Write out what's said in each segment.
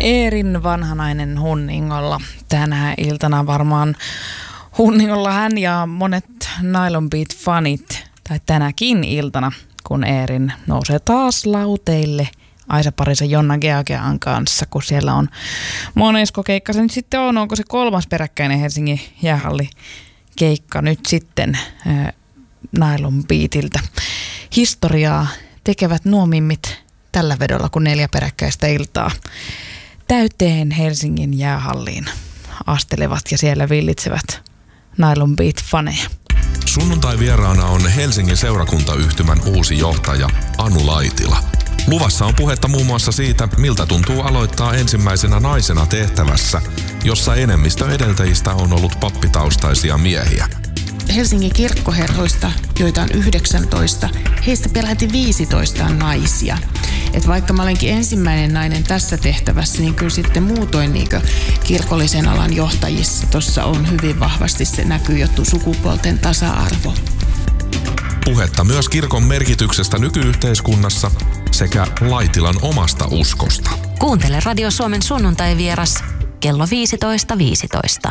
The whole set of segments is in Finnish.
Eerin vanhanainen Hunningolla. Tänä iltana varmaan Hunningolla hän ja monet Nylon Beat-fanit, tai tänäkin iltana, kun Eerin nousee taas lauteille Aisa Parisen Jonna Geagean kanssa, kun siellä on monesko keikka se nyt sitten on. Onko se 3. peräkkäinen Helsingin jäähallikeikka nyt sitten Nylon Beatiltä? Historiaa tekevät nuo mimmit tällä vedolla, kun 4 peräkkäistä iltaa täyteen Helsingin jäähalliin astelevat ja siellä villitsevät Nylon Beat-faneja. Sunnuntai vieraana on Helsingin seurakuntayhtymän uusi johtaja Anu Laitila. Luvassa on puhetta muun muassa siitä, miltä tuntuu aloittaa ensimmäisenä naisena tehtävässä, jossa enemmistö edeltäjistä on ollut pappitaustaisia miehiä. Helsingin kirkkoherroista, joita on 19, heistä peräti 15 on naisia. Et vaikka mä olenkin ensimmäinen nainen tässä tehtävässä, niin kyllä sitten muutoin niin kirkollisen alan johtajissa tuossa on hyvin vahvasti se näkyy jo sukupuolten tasa-arvo. Puhetta myös kirkon merkityksestä nykyyhteiskunnassa sekä Laitilan omasta uskosta. Kuuntele Radio Suomen sunnuntai-vieras kello 15.15.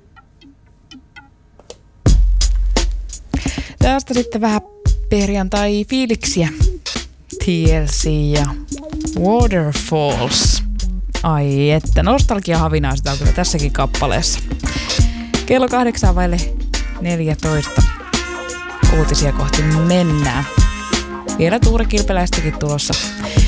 Tästä sitten vähän perjantai-fiiliksiä. TLC ja Waterfalls. Ai että, nostalgia-havinaa sitä on kyllä tässäkin kappaleessa. Kello 8:14. Uutisia kohti mennään. Vielä Tuure Kilpeläistäkin tulossa.